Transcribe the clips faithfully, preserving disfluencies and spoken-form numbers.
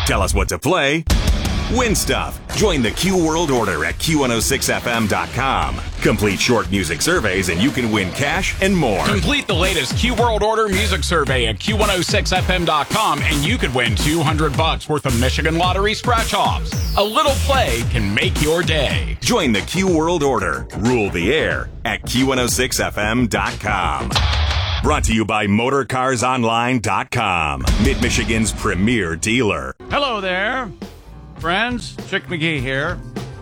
Tell us what to play. Win stuff. Join the Q World Order at Q one oh six F M dot com. Complete short music surveys and you can win cash and more. Complete the latest Q World Order music survey at Q one oh six F M dot com and you could win two hundred bucks worth of Michigan Lottery scratch-offs. A little play can make your day. Join the Q World Order. Rule the air at Q one oh six F M dot com. Brought to you by Motor Cars Online dot com. Mid-Michigan's premier dealer. Hello there, friends. Chick McGee here.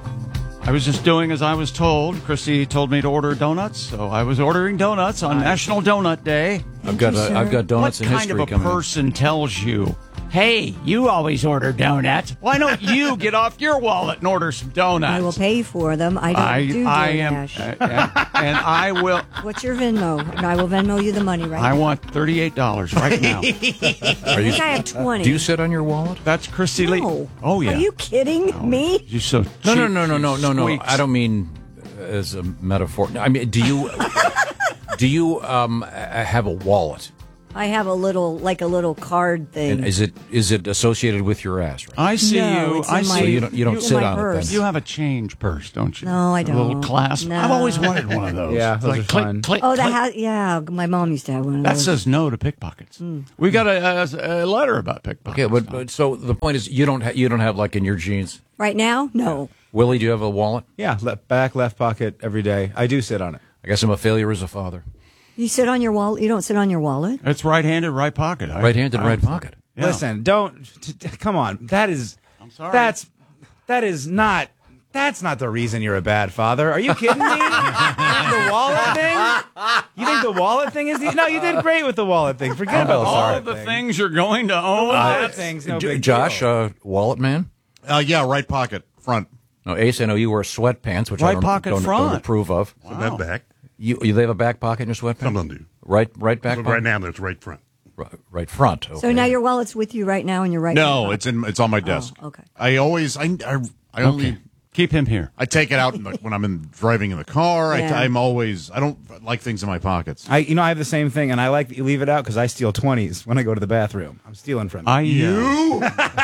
I was just doing as I was told. Chrissy told me to order donuts, so I was ordering donuts on National Donut Day. I've got uh, I've got donuts what in kind history of a coming person up. tells you, hey, you always order donuts. Why don't you get off your wallet and order some donuts? I will pay for them. I don't I, do I am, DoorDash. uh, and, and I will. What's your Venmo? And I will Venmo you the money right I now. want thirty-eight dollars right now. I think I have twenty. Do you sit on your wallet? That's Chrissy Lee. No. Oh, yeah. Are you kidding Oh, me? You're so No, cheap. no, no, no, no, no, no. Squeaks. I don't mean as a metaphor. I mean, do you do you um have a wallet? I have a little, like a little card thing. And is it is it associated with your ass? Right? I see No, you. it's I in see my- So you don't you don't it's in sit my on it purse. then. You have a change purse, don't you? No, I A little don't. clasp. No. I've always wanted one of those. Yeah, It's those like are click, fun. click, Oh, that click. has, yeah, my mom used to have one of That those. says no to pickpockets. We got a, a, a letter about pickpockets. Okay, but, but so the point is you don't ha- you don't have like in your jeans. Right now? No. Willie, do you have a wallet? Yeah, left, back left pocket every day. I do sit on it. I guess I'm a failure as a father. You sit on your wallet? You don't sit on your wallet? It's right-handed, right pocket. I- Right-handed, I- right pocket. Yeah. Listen, don't. T- t- come on, that is. I'm sorry. That's that is not. That's not the reason you're a bad father. Are you kidding me? The wallet thing? You think the wallet thing is the? No, you did great with the wallet thing. Forget about the all wallet the thing. things you're going to own. Wallet that's- things, no J- big Josh, deal. uh, wallet man. Uh, yeah, right pocket, front. No, Ace, I know you wear sweatpants, which I Right don't, pocket don't, front. don't approve of. So that back. You you have a back pocket in your sweatpants? Some of them do. Right, right back But pocket? right now, there's right front. Right, right front. Okay. So now your wallet's with you right now and you're right No, now. it's in. It's on my desk. Oh, okay. I always. I. I, I only. Okay. Keep him here. I take it out in the, when I'm in driving in the car. Yeah. I, I'm always. I don't like things in my pockets. I, you know, I have the same thing, and I like that you leave it out because I steal twenties when I go to the bathroom. I'm stealing from you. I, uh, You.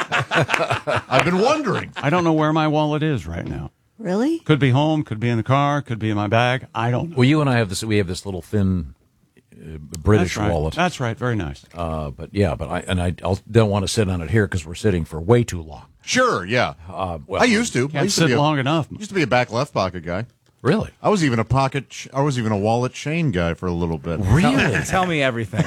I've been wondering. I don't know where my wallet is right now. Really? Could be home, could be in the car, could be in my bag. I don't know. Well, you and I have this. We have this little thin uh, British That's right. wallet. That's right. Very nice. Uh, but yeah, but I and I I'll, don't want to sit on it here because we're sitting for way too long. Sure. Yeah. Uh, well, I used to. I Can't used to sit be a, long enough. Used to be a back left pocket guy. Really, I was even a pocket. Ch- I was even a wallet chain guy for a little bit. really. Tell me everything.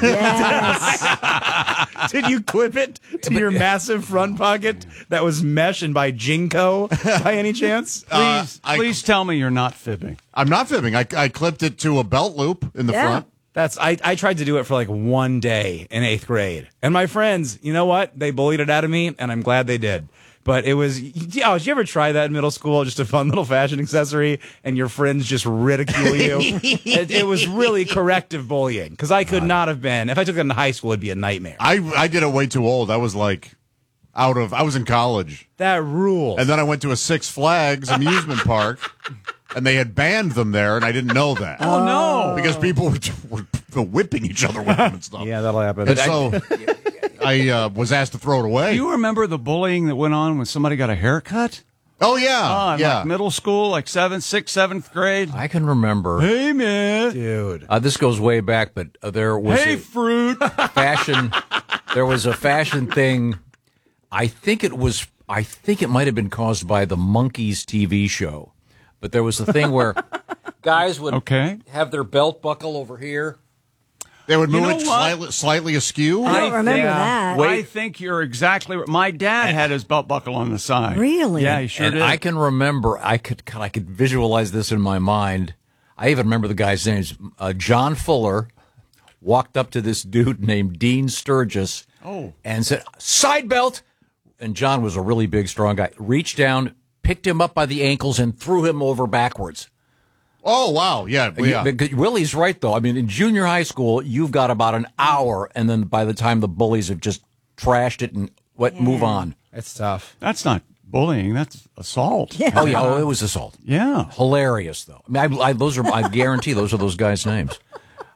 Yes. Did you clip it to your massive front pocket that was mesh and by Jinko by any chance? Uh, Please, I- please tell me you're not fibbing. I'm not fibbing. I, I clipped it to a belt loop in the Yeah. front. That's I, I tried to do it for like one day in eighth grade. And my friends, you know what? They bullied it out of me, and I'm glad they did. But it was, oh, did you ever try that in middle school? Just a fun little fashion accessory, and your friends just ridicule you? it, it was really corrective bullying, because I could not have been. If I took it in high school, it'd be a nightmare. I I did it way too old. I was like out of. I was in college, That rules. and then I went to a Six Flags amusement park, and they had banned them there, and I didn't know that. Oh, no. Because people were, were whipping each other with them and stuff. yeah, that'll happen. And so I uh, was asked to throw it away. Do you remember the bullying that went on when somebody got a haircut? oh yeah, Oh, in yeah. like middle school, like seventh, sixth, seventh grade. I can remember. Hey, man. Dude. Uh, this goes way back, but uh, there was Hey, a fruit. fashion. There was a fashion thing. I think it was. I think it might have been caused by the Monkees T V show, but there was a thing where guys would Okay. have their belt buckle over here. They would You move know it what? slightly, slightly askew. I don't remember yeah. that. I think you're exactly right. My dad had his belt buckle on the side. Really? Yeah, he sure and did. I can remember. I could. I could visualize this in my mind. I even remember the guy's names. Uh, John Fuller walked up to this dude named Dean Sturgis. Oh. And said, "Side belt." And John was a really big, strong guy. Reached down, picked him up by the ankles, and threw him over backwards. Oh wow, yeah, You- yeah. because Willie's right, though. I mean, in junior high school, you've got about an hour, and then by the time the bullies have just trashed it and what, move on. It's tough. That's not bullying. That's assault. Yeah. Oh yeah, oh, it was assault. Yeah. Hilarious, though. I mean, I, I, those are. I guarantee those are those guys' names.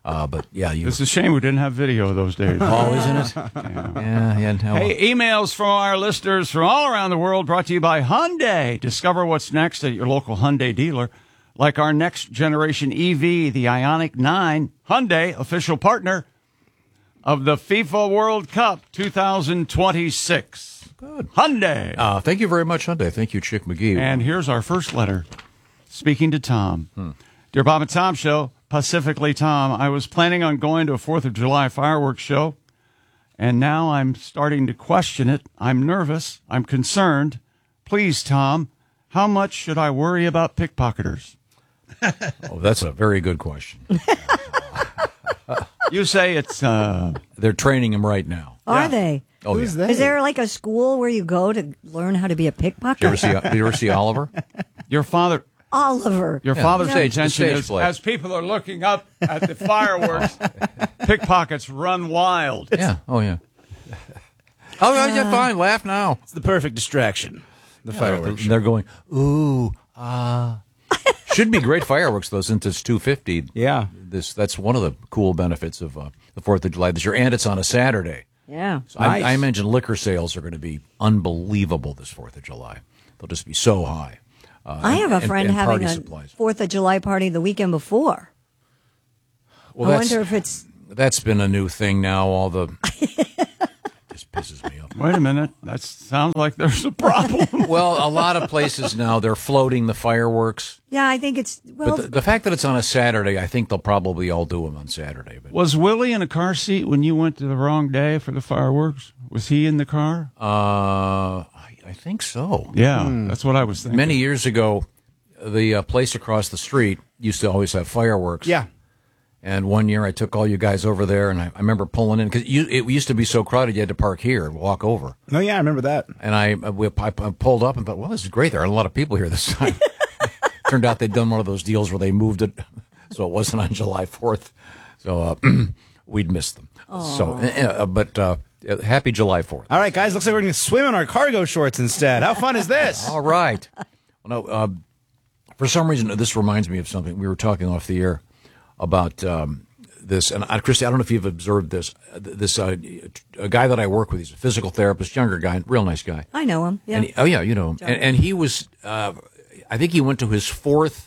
Uh, but yeah, you. It's a shame we didn't have video those days. Oh, isn't it? Yeah, yeah. No. Hey, emails from our listeners from all around the world brought to you by Hyundai. Discover what's next at your local Hyundai dealer. Like our next generation E V, the Ioniq nine. Hyundai, official partner of the FIFA World Cup twenty twenty-six. Good. Hyundai. Uh, thank you very much, Hyundai. Thank you, Chick McGee. And here's our first letter. Speaking to Tom. Hmm. Dear Bob and Tom Show, Pacifically Tom, I was planning on going to a fourth of July fireworks show, and now I'm starting to question it. I'm nervous. I'm concerned. Please, Tom, how much should I worry about pickpocketers? Oh, that's a very good question. You say it's... Uh, They're training him right now. Are Yeah. they? Oh, Who's yeah. that? Is there like a school where you go to learn how to be a Did you ever pickpocket? see, did you ever see Oliver? your father... Oliver. Your Yeah, father's stage- the intention stage is, play. as people are looking up at the fireworks, pickpockets run wild. Yeah. Oh, yeah. Oh, yeah, yeah, fine. Laugh now. It's the perfect distraction. The fireworks. They're going, ooh, ah. Should be great fireworks, though, since it's two fifty. Yeah. This That's one of the cool benefits of uh, the fourth of July this year, and it's on a Saturday. Yeah. So I, Nice. I imagine liquor sales are going to be unbelievable this fourth of July. They'll just be so high. Uh, I have a and- friend and having party a supplies. Fourth of July party the weekend before. Well, I that's, wonder if it's that's been a new thing now. All the just pisses me off. Wait a minute. That sounds like there's a problem. Well, a lot of places now they're floating the fireworks, yeah. I think it's well. but the, the fact that it's on a Saturday, I think they'll probably all do them on Saturday. But Was Willie in a car seat when you went to the wrong day for the fireworks? Was he in the car? uh, I, I think so. Yeah, that's what I was thinking. Many years ago, the uh, place across the street used to always have fireworks. Yeah. And one year I took all you guys over there, and I, I remember pulling in, because it used to be so crowded you had to park here and walk over. Oh, yeah, I remember that. And I, we, I, I pulled up and thought, well, this is great. There are a lot of people here this time. Turned out they'd done one of those deals where they moved it so it wasn't on July fourth. So uh, we'd missed them. So, uh, But uh, happy July fourth. All right, guys, looks like we're going to swim in our cargo shorts instead. How fun is this? All right. Well, no, uh, for some reason, this reminds me of something. We were talking off the air about um, this, and uh, Christy, I don't know if you've observed this. Uh, this uh, a guy that I work with, he's a physical therapist, younger guy, real nice guy. I know him. Yeah. And he, oh yeah, you know him. And, and he was, uh, I think he went to his fourth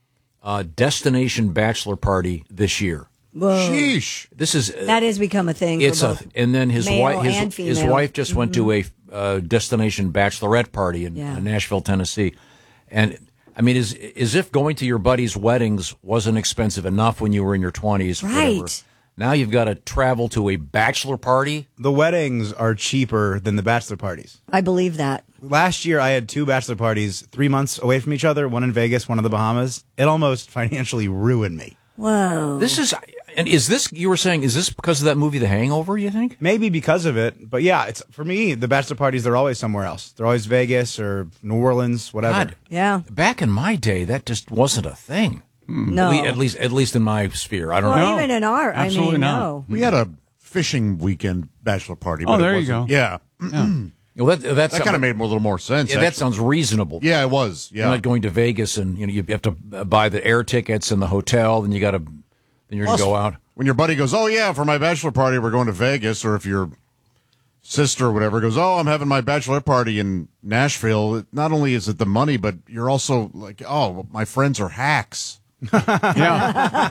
uh, destination bachelor party this year. Whoa. Sheesh. This is uh, That has become a thing. it's for a, both and then his male wife, and his, his female. wife just went to a uh, destination bachelorette party in Yeah. uh, Nashville, Tennessee, and I mean, as as if going to your buddies' weddings wasn't expensive enough when you were in your twenties, Right. whatever. Now you've got to travel to a bachelor party. The weddings are cheaper than the bachelor parties. I believe that. Last year, I had two bachelor parties three months away from each other, one in Vegas, one in the Bahamas. It almost financially ruined me. Whoa. This is, and is this, you were saying, is this because of that movie, The Hangover, you think? Maybe because of it, but yeah, it's for me. The bachelor parties, they're always somewhere else. They're always Vegas or New Orleans, whatever. God, Yeah. back in my day, that just wasn't a thing. No. At, le- at least, at least in my sphere. I don't well, know. No, even in our, I absolutely mean, not. no. We had a fishing weekend bachelor party. Oh, but it there you wasn't- go. Yeah. Well, that that's That kind of made a little more sense. Yeah, that actually. sounds reasonable. Yeah, it was. You're Yeah. not going to Vegas and you know you have to buy the air tickets and the hotel, and you got to then you're going Plus, to go out. When your buddy goes, oh, yeah, for my bachelor party, we're going to Vegas, or if your sister or whatever goes, oh, I'm having my bachelor party in Nashville, it, not only is it the money, but you're also like, oh, my friends are hacks. Yeah.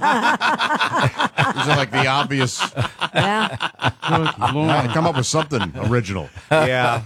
These are like the obvious. Yeah. Good Lord. Come up with something original. Yeah.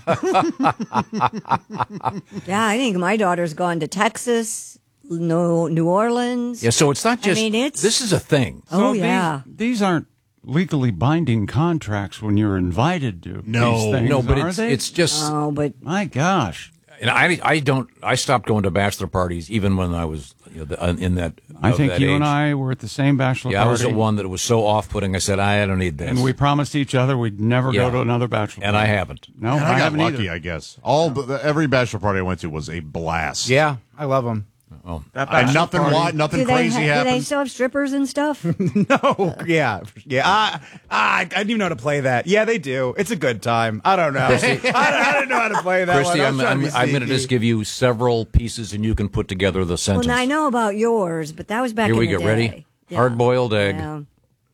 Yeah. I think my daughter's gone to Texas, no, New Orleans. Yeah, so it's not I just. mean, it's- this is a thing. Oh, So these- yeah. These aren't legally binding contracts when you're invited to No. these things, No, but are it's they? it's just. Oh, but My gosh. And I I don't I stopped going to bachelor parties even when I was you know, the, uh, in that. I of think that you and age. I were at the same bachelor Yeah, I party. was the one that was so off-putting. I said I don't need this, And we promised each other we'd never Yeah. go to another bachelor and party. I haven't. No, And I, I got haven't lucky, either. I guess. All the, every bachelor party I went to was a blast. Yeah, I love them. That And bachelor nothing, party- wa- nothing do they, crazy ha- do they happened. still have strippers and stuff? No, yeah, yeah. I, I, I didn't even know how to play that. Yeah, they do. It's a good time. I don't know. I, don't, I didn't know how to play that Christy, one. I I'm, was trying I'm, to be I'm going to sneaky. just give you several pieces, and you can put together the Well, sentence. now I know about yours, but that was back Here in we the get day. ready. Yeah. Hard-boiled egg. Yeah.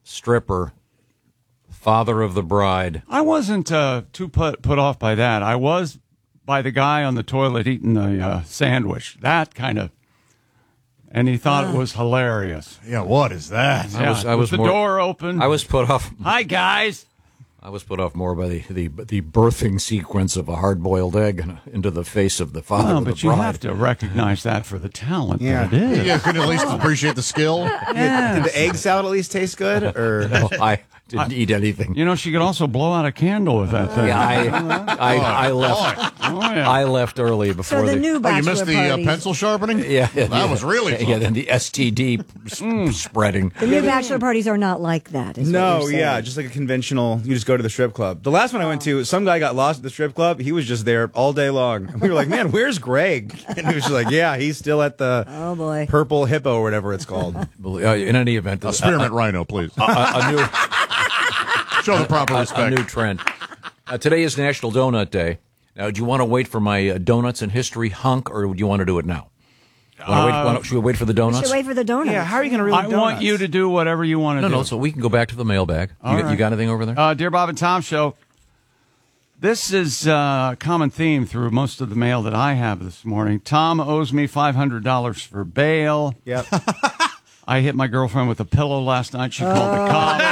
stripper, father of the bride. I wasn't uh, too put put off by that. I was by the guy on the toilet eating the uh, sandwich. That kind of, and he thought it was hilarious. Yeah, what is that? Yeah, I was, I was with the more, door open. I was put off. Hi guys. I was put off more by the the, the birthing sequence of a hard-boiled egg into the face of the father Oh, of the but you bride. have to recognize that for the talent Yeah. that it is. Yeah, couldn't at least appreciate the skill. Did the egg salad at least taste good? Or No, I didn't eat anything. You know, she could also blow out a candle with that thing. Yeah, I, I, I left. Oh, yeah. I left early before So the new Oh, you bachelor missed the uh, parties. pencil sharpening? Yeah, yeah, That yeah. was really fun. Yeah, then the S T D s- spreading. The new bachelor parties are not like that. Is what no, you're saying. yeah, just like a conventional. You just go to the strip club. The last one I went to, some guy got lost at the strip club. He was just there all day long. And we were like, "Man, where's Greg?" And he was just like, "Yeah, he's still at the Oh boy. purple hippo or whatever it's called." Uh, in any event, A a, spearmint rhino, please. a, a new Show the proper a, a respect. new trend. Uh, today is National Donut Day. Now, do you want to wait for my uh, donuts and history hunk, or do you want to do it now? Wanna wait, wanna, should we wait for the donuts? Should wait for the donuts. Yeah, how are you going to really? I want you to do whatever you want to no, do. no. So we can go back to the mailbag. You, got- right. you got anything over there? Uh, Dear Bob and Tom Show, this is uh, a common theme through most of the mail that I have this morning. Tom owes me five hundred dollars for bail. Yep. I hit my girlfriend with a pillow last night. She called the cops.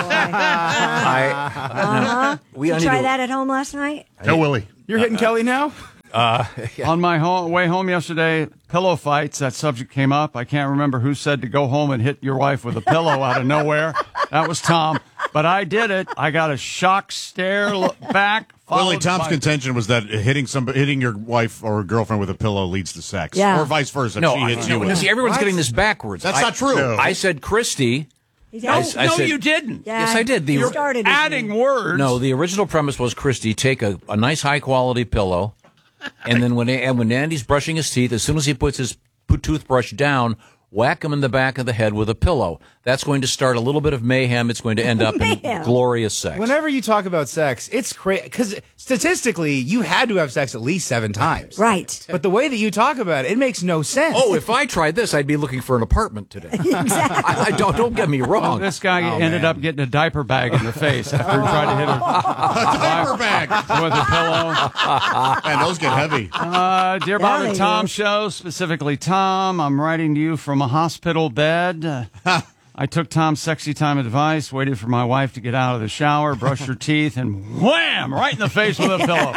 I, we Did I you need try to- that at home last night? Tell Willie. You're hitting Kelly now. On my ho- way home yesterday, pillow fights. That subject came up. I can't remember who said to go home and hit your wife with a pillow out of nowhere. That was Tom. But I did it. I got a shock stare look back. Willie, followed Tom's by- contention was that hitting some, hitting your wife or girlfriend with a pillow leads to sex. Yeah. Or vice versa. No, she I, hits no, you. no, with see, it. everyone's getting this backwards. That's I- not true. No. I said Christy. He's No, I- I no, said- you didn't. Yeah, Yes, I did. The- you You're started with Adding me. words. No, the original premise was Christy take a, a nice high quality pillow, and then when and when Andy's brushing his teeth, as soon as he puts his p- toothbrush down, whack him in the back of the head with a pillow. That's going to start a little bit of mayhem. It's going to end up in Mayhem. glorious sex. Whenever you talk about sex, it's crazy because statistically, you had to have sex at least seven times. Right. But the way that you talk about it, it makes no sense. Oh, if I tried this, I'd be looking for an apartment today. I, I don't don't get me wrong. This guy Oh, ended man. up getting a diaper bag in the face after he tried to hit her Diaper bag. with a pillow. Man, those get heavy. Uh, dear Yeah, Bob and they Tom do. Show, specifically Tom, I'm writing to you from a hospital bed. Uh, I took Tom's sexy time advice, waited for my wife to get out of the shower, brushed her teeth, and wham! Right in the face with a pillow.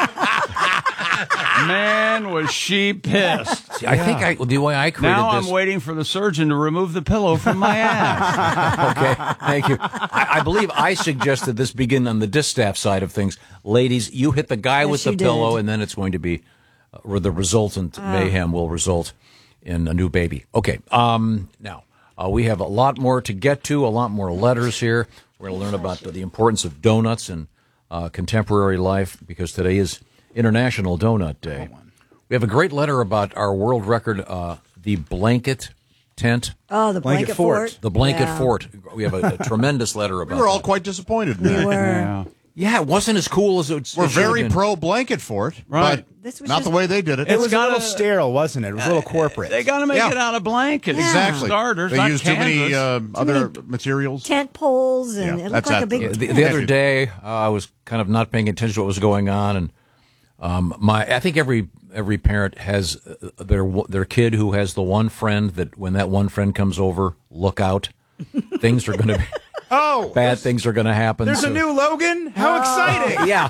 Man, was she pissed. See, I think I the way I created Now this. I'm waiting for the surgeon to remove the pillow from my ass. Okay, thank you. I, I believe I suggested this begin on the distaff side of things. Ladies, you hit the guy Yes, with the you pillow, did. and then it's going to be, uh, or the resultant mayhem will result in a new baby. Okay, um, now uh, we have a lot more to get to, a lot more letters here. We're going to learn about the, the importance of donuts in uh, contemporary life because today is International Donut Day. We have a great letter about our world record, uh, the blanket tent. Oh, the Blanket blanket, fort. fort. The blanket Yeah. fort. We have a, a tremendous letter about We were all that. quite disappointed in We that. were. Yeah. Yeah, it wasn't as cool as it was. We're very pro blanket fort, Right. but This was not just- the way they did it. it was a got little a- sterile, wasn't it? It was a little corporate. They got to make Yeah. it out of blankets. Exactly. Starters, they not used too many canvas. uh, other materials. Tent poles, and Yeah, it that's looked like a that. big. The, the other day, uh, I was kind of not paying attention to what was going on, and um, my I think every every parent has uh, their their kid who has the one friend that when that one friend comes over, look out, things are going to be oh, bad. Things are going to happen. there's so- a new Logan. How exciting! yeah.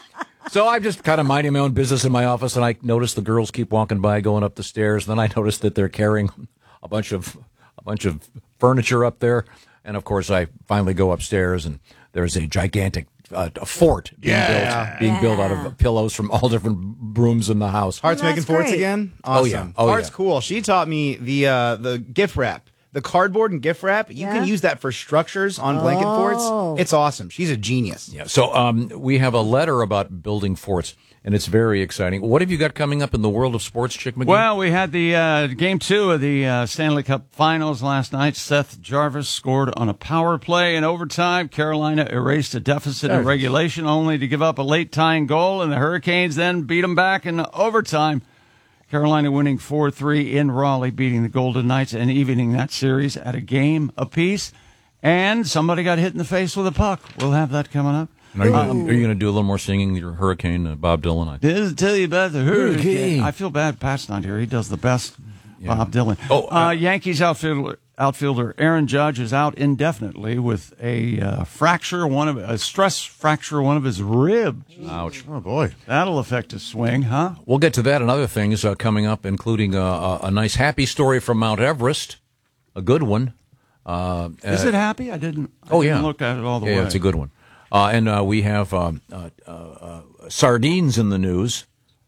So I'm just kind of minding my own business in my office, and I notice the girls keep walking by, going up the stairs. And then I notice that they're carrying a bunch of a bunch of furniture up there, and of course I finally go upstairs, and there's a gigantic uh, a fort being Yeah. built, being Yeah. built out of pillows from all different rooms in the house. Heart's Well, making that's forts great. again. Oh, Awesome. yeah. Oh, Heart's yeah. cool. She taught me the uh, the gift wrap, the cardboard and gift wrap. You Yeah. can use that for structures on blanket Oh. forts. It's awesome. She's a genius. Yeah. So um, we have a letter about building forts, and it's very exciting. What have you got coming up in the world of sports, Chick McGee? Well, we had the uh, game two of the uh, Stanley Cup Finals last night. Seth Jarvis scored on a power play in overtime. Carolina erased a deficit in regulation, only to give up a late tying goal, and the Hurricanes then beat them back in overtime. Carolina winning four three in Raleigh, beating the Golden Knights and evening that series at a game apiece. And somebody got hit in the face with a puck. We'll have that coming up. And are you gonna, are you going to do a little more singing your Hurricane, uh, Bob Dylan? I This tell you about the hurricane. Hurricane. I feel bad Pat's not here. He does the best Bob Dylan. Oh, uh, uh, Yankees outfielder, outfielder Aaron Judge is out indefinitely with a uh, fracture, one of a stress fracture, one of his ribs. Ouch. Oh, boy. That'll affect his swing, huh? We'll get to that and other things uh, coming up, including uh, a, a nice happy story from Mount Everest, a good one. Uh, Is uh, it happy? I didn't. I Oh, didn't yeah. look at it all the yeah, way. Yeah, it's a good one. Uh, and uh, we have um, uh, uh, uh, sardines in the news.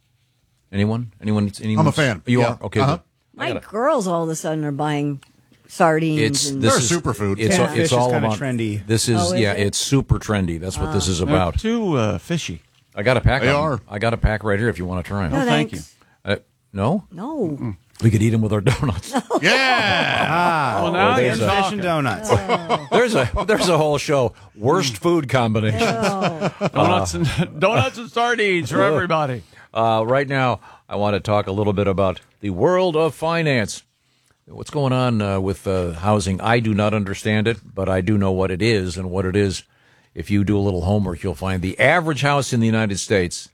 Anyone? Anyone? Anyone? I'm a fan. You Yeah. are? Okay. Uh-huh. Good. My girls all of a sudden are buying sardines. It's and this They're is a superfood. It's, Yeah, all- fish it's is all kinda about trendy. This is Oh, is yeah, it? it's super trendy. That's what this is They're about. too uh, fishy. I got a pack. They of 'em. are. I got a pack right here if you want to try them. No, thank thanks. Uh, no, No. we could eat them with our donuts. Yeah. Ah, Well, now there's you're a- fish talking. and donuts. there's a there's a whole show. Worst food combination. Donuts and donuts and sardines for everybody. Uh, right now, I want to talk a little bit about the world of finance. What's going on uh, with uh, housing? I do not understand it, but I do know what it is, and what it is. If you do a little homework, you'll find the average house in the United States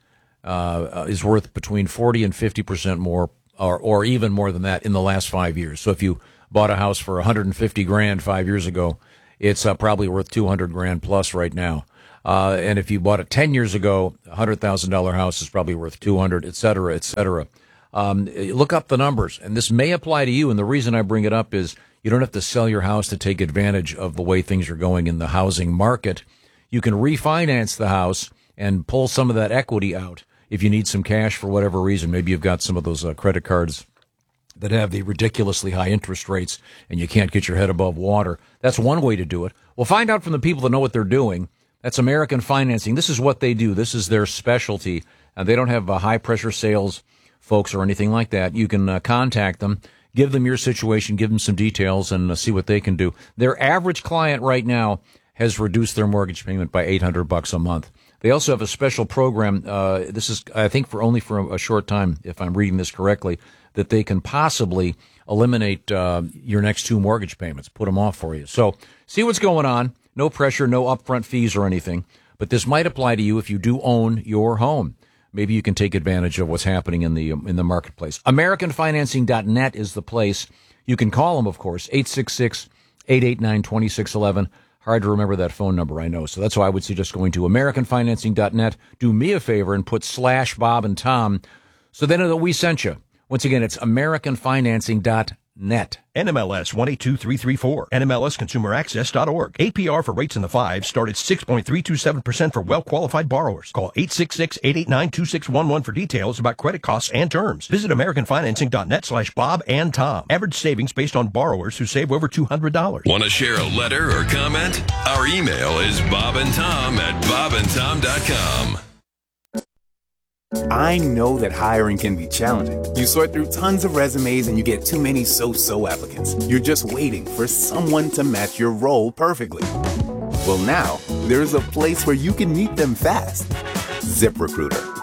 uh, is worth between forty and fifty percent more, or or even more than that in the last five years. So if you bought a house for one hundred fifty grand five years ago, it's uh, probably worth two hundred grand plus right now. Uh, and if you bought it ten years ago, a one hundred thousand dollars house is probably worth two hundred, et cetera, et cetera. Um, look up the numbers, and this may apply to you. And the reason I bring it up is you don't have to sell your house to take advantage of the way things are going in the housing market. You can refinance the house and pull some of that equity out if you need some cash for whatever reason. Maybe you've got some of those uh, credit cards that have the ridiculously high interest rates and you can't get your head above water. That's one way to do it. Well, find out from the people that know what they're doing. That's American Financing. This is what they do. This is their specialty. Uh, they don't have uh, high-pressure sales folks or anything like that. You can uh, contact them, give them your situation, give them some details, and uh, see what they can do. Their average client right now has reduced their mortgage payment by eight hundred bucks a month. They also have a special program. Uh, this is, I think, for only for a, a short time, if I'm reading this correctly, that they can possibly eliminate uh, your next two mortgage payments, put them off for you. So see what's going on. No pressure, no upfront fees or anything. But this might apply to you if you do own your home. Maybe you can take advantage of what's happening in the in the marketplace. American Financing dot net is the place. You can call them, of course, eight six six, eight eight nine, two six one one. Hard to remember that phone number, I know. So that's why I would suggest going to American Financing dot net. Do me a favor and put slash Bob and Tom so they know that we sent you. Once again, it's American Financing dot net. N M L S one eight two three three four. N M L S consumer access dot org. A P R for rates in the fives start at six point three two seven percent for well-qualified borrowers. Call eight six six, eight eight nine, two six one one for details about credit costs and terms. Visit American Financing dot net slash Bob and Tom. Average savings based on borrowers who save over two hundred dollars. Want to share a letter or comment? Our email is bobandtom at bob and tom dot com. I know that hiring can be challenging. You sort through tons of resumes and you get too many so-so applicants. You're just waiting for someone to match your role perfectly. Well, now, there's a place where you can meet them fast. ZipRecruiter.